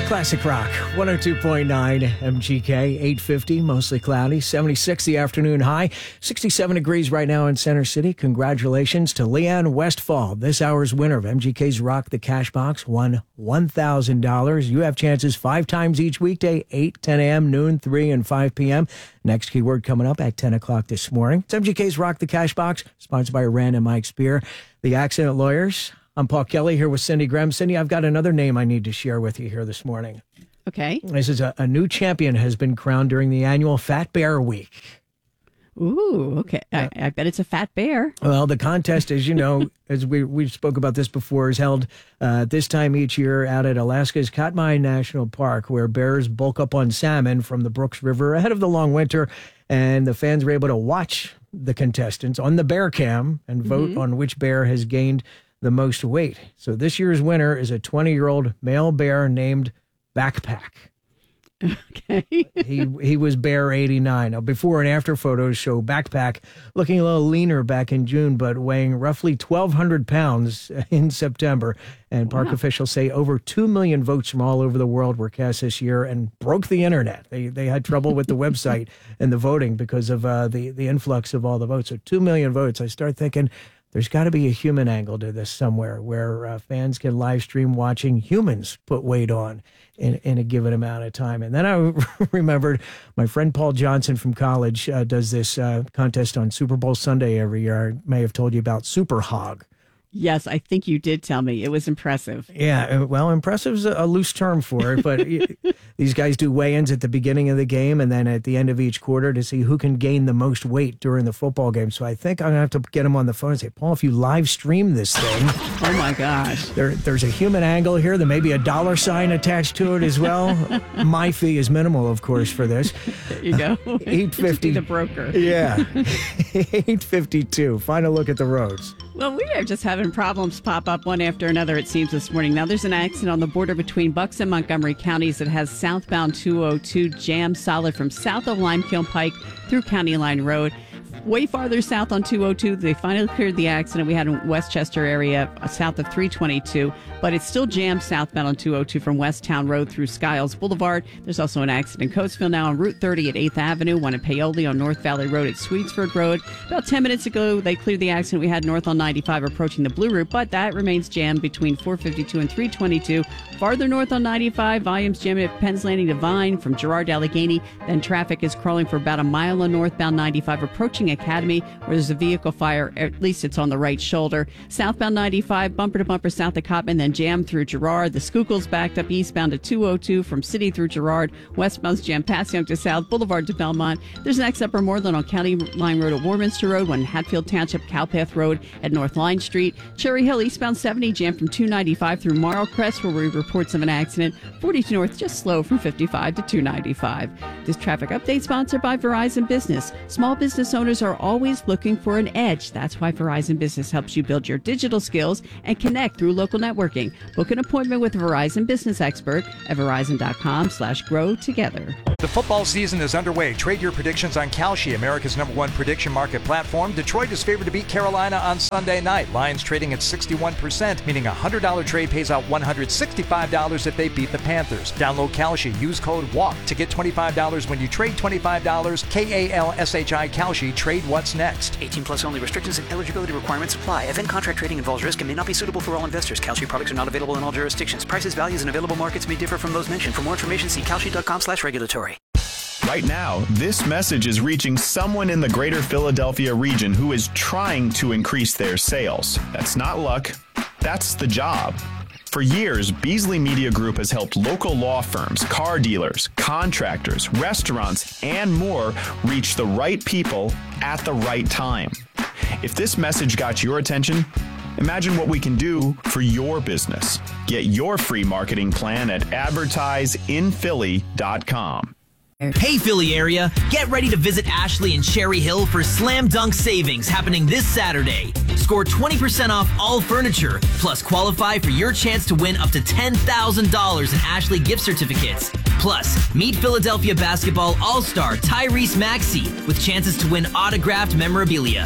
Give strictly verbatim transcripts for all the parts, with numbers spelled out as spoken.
Classic Rock, one oh two point nine M G K, eight fifty, mostly cloudy, seventy-six the afternoon high, sixty-seven degrees right now in Center City. Congratulations to Leanne Westfall. This hour's winner of M G K's Rock the Cash Box won one thousand dollars. You have chances five times each weekday, eight, ten a.m., noon, three, and five p.m. Next keyword coming up at ten o'clock this morning. It's M G K's Rock the Cash Box, sponsored by Rand and Mike Spear, the Accident Lawyers. I'm Paul Kelly here with Cindy Graham. Cindy, I've got another name I need to share with you here this morning. Okay. This is a, a new champion has been crowned during the annual Fat Bear Week. Ooh, okay. I, I bet it's a fat bear. Well, the contest, as you know, as we we spoke about this before, is held uh, this time each year out at Alaska's Katmai National Park, where bears bulk up on salmon from the Brooks River ahead of the long winter, and the fans were able to watch the contestants on the bear cam and vote mm-hmm. on which bear has gained the most weight. So this year's winner is a twenty-year-old male bear named Backpack. Okay. he he was bear eighty-nine. Now, before and after photos show Backpack looking a little leaner back in June, but weighing roughly twelve hundred pounds in September. And park wow. officials say over two million votes from all over the world were cast this year and broke the internet. They they had trouble with the website and the voting because of uh, the, the influx of all the votes. So two million votes. I start thinking, there's got to be a human angle to this somewhere where uh, fans can live stream watching humans put weight on in, in a given amount of time. And then I remembered my friend Paul Johnson from college uh, does this uh, contest on Super Bowl Sunday every year. I may have told you about Super Hog. Yes, I think you did tell me. It was impressive. Yeah, well, impressive is a loose term for it, but these guys do weigh-ins at the beginning of the game and then at the end of each quarter to see who can gain the most weight during the football game. So I think I'm going to have to get him on the phone and say, Paul, if you live stream this thing. Oh, my gosh. There, there's a human angle here. There may be a dollar sign attached to it as well. My fee is minimal, of course, for this. There you go. eight fifty. The broker. Yeah. eight fifty-two. Final look at the roads. Well, we are just having problems pop up one after another, it seems, this morning. Now, there's an accident on the border between Bucks and Montgomery counties that has southbound two oh two jammed solid from south of Limekiln Pike through County Line Road. Way farther south on two oh two, they finally cleared the accident we had in Westchester area, south of three twenty-two, but it's still jammed southbound on two oh two from West Town Road through Skiles Boulevard. There's also an accident in Coatesville now on Route thirty at eighth Avenue, one in Paoli on North Valley Road at Swedesford Road. About ten minutes ago, they cleared the accident we had north on ninety-five approaching the Blue Route, but that remains jammed between four fifty-two and three twenty-two. Farther north on ninety-five, volumes jammed at Penn's Landing to Vine from Girard to Allegheny. Then traffic is crawling for about a mile on northbound ninety-five approaching Academy, where there's a vehicle fire. At least it's on the right shoulder. Southbound ninety-five, bumper to bumper south of Cottman, then jammed through Girard. The Schuylkill's backed up eastbound to two oh two from City through Girard. Westbound's jammed past Young to South Boulevard to Belmont. There's an exit upper Moreland on County Line Road at Warminster Road, one Hatfield Township, Cowpath Road at North Line Street. Cherry Hill eastbound seventy jammed from two ninety-five through Marl Crest, where we reports of an accident. forty-two north just slow from fifty-five to two ninety-five. This traffic update sponsored by Verizon Business. Small business owners are always looking for an edge. That's why Verizon Business helps you build your digital skills and connect through local networking. Book an appointment with a Verizon Business expert at verizon.com slash grow together. The football season is underway. Trade your predictions on Kalshi, America's number one prediction market platform. Detroit is favored to beat Carolina on Sunday night. Lions trading at sixty-one percent, meaning a one hundred dollars trade pays out one hundred sixty-five dollars if they beat the Panthers. Download Kalshi. Use code WALK to get twenty-five dollars when you trade twenty-five dollars. K A L S H I Kalshi. Trade what's next. eighteen plus only. Restrictions and eligibility requirements apply. Event contract trading involves risk and may not be suitable for all investors. Kalshi products are not available in all jurisdictions. Prices, values, and available markets may differ from those mentioned. For more information, see kalshi.com slash regulatory. Right now, this message is reaching someone in the greater Philadelphia region who is trying to increase their sales. That's not luck. That's the job. For years, Beasley Media Group has helped local law firms, car dealers, contractors, restaurants, and more reach the right people at the right time. If this message got your attention, imagine what we can do for your business. Get your free marketing plan at advertise in philly dot com. Hey Philly area, get ready to visit Ashley and Cherry Hill for Slam Dunk Savings happening this Saturday. Score twenty percent off all furniture, plus qualify for your chance to win up to ten thousand dollars in Ashley gift certificates. Plus, meet Philadelphia basketball all-star Tyrese Maxey with chances to win autographed memorabilia.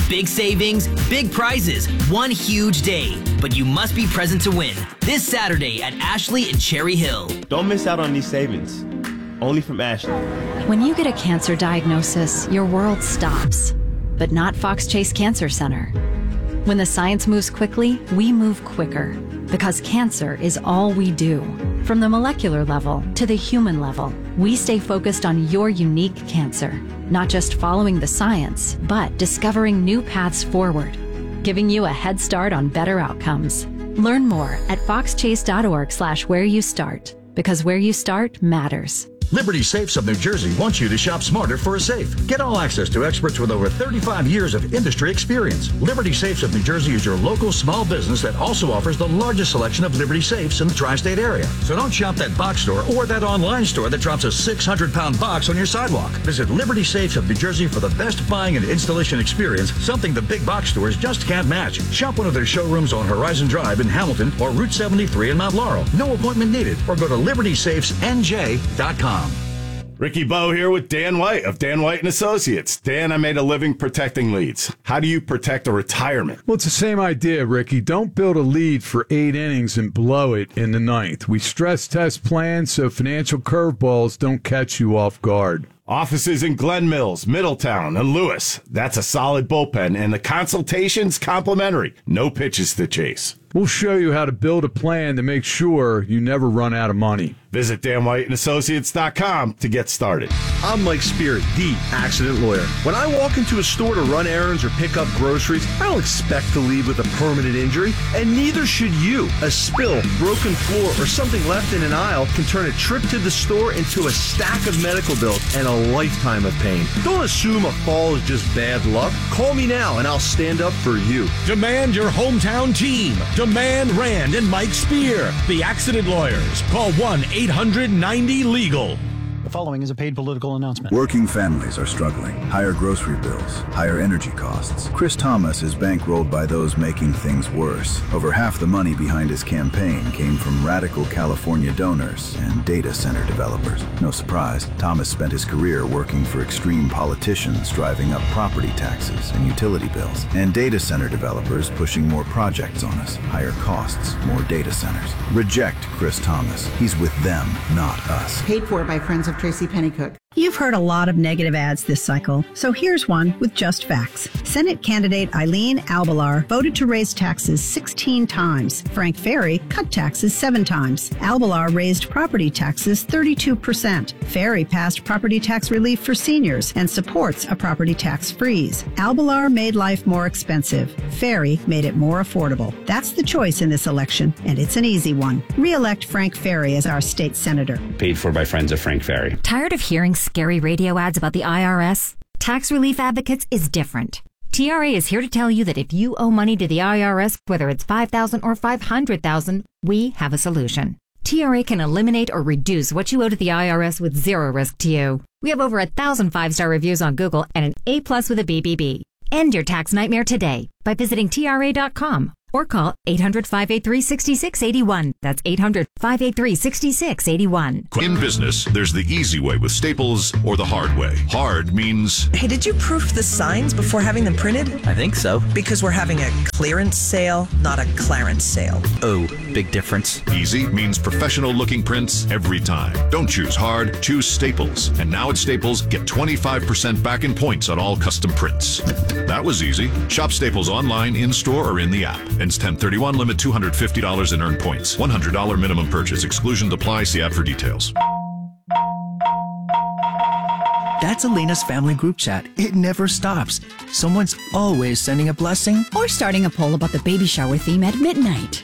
Big savings, big prizes, one huge day. But you must be present to win. This Saturday at Ashley and Cherry Hill. Don't miss out on these savings. Only from Ashley. When you get a cancer diagnosis, your world stops. But not Fox Chase Cancer Center. When the science moves quickly, we move quicker. Because cancer is all we do. From the molecular level to the human level, we stay focused on your unique cancer. Not just following the science, but discovering new paths forward. Giving you a head start on better outcomes. Learn more at foxchase.org slash where you start. Because where you start matters. Liberty Safes of New Jersey wants you to shop smarter for a safe. Get all access to experts with over thirty-five years of industry experience. Liberty Safes of New Jersey is your local small business that also offers the largest selection of Liberty Safes in the tri-state area. So don't shop that box store or that online store that drops a six hundred pound box on your sidewalk. Visit Liberty Safes of New Jersey for the best buying and installation experience, something the big box stores just can't match. Shop one of their showrooms on Horizon Drive in Hamilton or Route seventy-three in Mount Laurel. No appointment needed, or go to liberty safes n j dot com. Ricky Bowe here with Dan White of Dan White and Associates. Dan, I made a living protecting leads. How do you protect a retirement? Well, it's the same idea, Ricky. Don't build a lead for eight innings and blow it in the ninth. We stress test plans so financial curveballs don't catch you off guard. Offices in Glen Mills, Middletown, and Lewis. That's a solid bullpen, and the consultation's complimentary. No pitches to chase. We'll show you how to build a plan to make sure you never run out of money. Visit Dan White and Associates dot com to get started. I'm Mike Spirit, the accident lawyer. When I walk into a store to run errands or pick up groceries, I don't expect to leave with a permanent injury, and neither should you. A spill, broken floor, or something left in an aisle can turn a trip to the store into a stack of medical bills and a lifetime of pain. Don't assume a fall is just bad luck. Call me now and I'll stand up for you. Demand your hometown team. Demand Rand and Mike Spear, the accident lawyers. Call one eight hundred ninety legal. The following is a paid political announcement. Working families are struggling. Higher grocery bills, higher energy costs. Chris Thomas is bankrolled by those making things worse. Over half the money behind his campaign came from radical California donors and data center developers. No surprise, Thomas spent his career working for extreme politicians driving up property taxes and utility bills, and data center developers pushing more projects on us. Higher costs, more data centers. Reject Chris Thomas. He's with them, not us. Paid for by Friends of Tracy Pennycook. You've heard a lot of negative ads this cycle, so here's one with just facts. Senate candidate Eileen Albalar voted to raise taxes sixteen times. Frank Ferry cut taxes seven times. Albalar raised property taxes thirty-two percent. Ferry passed property tax relief for seniors and supports a property tax freeze. Albalar made life more expensive. Ferry made it more affordable. That's the choice in this election, and it's an easy one. Re-elect Frank Ferry as our state senator. Paid for by Friends of Frank Ferry. Tired of hearing scary radio ads about the I R S? Tax Relief Advocates is different. T R A is here to tell you that if you owe money to the I R S, whether it's five thousand dollars or five hundred thousand dollars, we have a solution. T R A can eliminate or reduce what you owe to the I R S with zero risk to you. We have over a thousand five-star reviews on Google and an A plus with a B B B. End your tax nightmare today by visiting T R A dot com. Or call eight hundred, five eight three, six six eight one. That's eight hundred, five eight three, six six eight one. In business, there's the easy way with Staples or the hard way. Hard means... Hey, did you proof the signs before having them printed? I think so. Because we're having a clearance sale, not a clarence sale. Oh, big difference. Easy means professional-looking prints every time. Don't choose hard, choose Staples. And now at Staples, get twenty-five percent back in points on all custom prints. That was easy. Shop Staples online, in-store, or in the app. Ends ten thirty-one, limit two hundred fifty dollars in earned points. one hundred dollars minimum purchase. Exclusions apply. See app for details. That's Elena's family group chat. It never stops. Someone's always sending a blessing. Or starting a poll about the baby shower theme at midnight.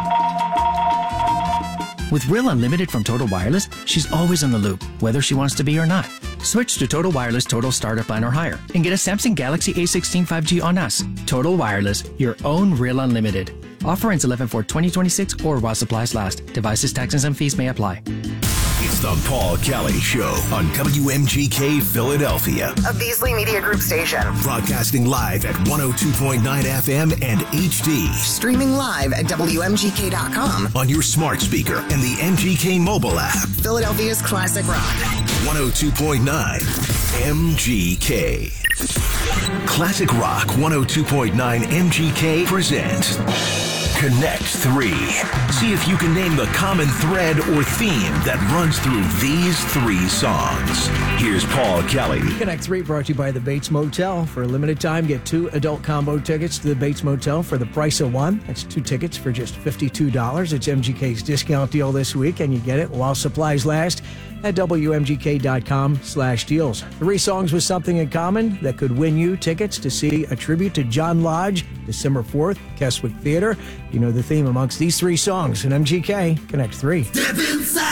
With Real Unlimited from Total Wireless, she's always on the loop, whether she wants to be or not. Switch to Total Wireless Total Starter Plan or higher and get a Samsung Galaxy A sixteen five G on us. Total Wireless, your own Real Unlimited. Offer ends eleven four twenty twenty-six or while supplies last. Devices, taxes, and fees may apply. It's the Paul Kelly Show on W M G K Philadelphia. A Beasley Media Group station. Broadcasting live at one oh two point nine F M and H D. Streaming live at W M G K dot com. On your smart speaker and the M G K mobile app. Philadelphia's classic rock. one oh two point nine M G K. Classic Rock one oh two point nine M G K presents Connect three. See if you can name the common thread or theme that runs through these three songs. Here's Paul Kelly. Connect three brought to you by the Bates Motel. For a limited time, get two adult combo tickets to the Bates Motel for the price of one. That's two tickets for just fifty-two dollars. It's M G K's discount deal this week, and you get it while supplies last at W M G K dot com slash deals. Three songs with something in common that could win you tickets to see a tribute to John Lodge, December fourth, Keswick Theater. You know the theme amongst these three songs in M G K Connect three. Step inside.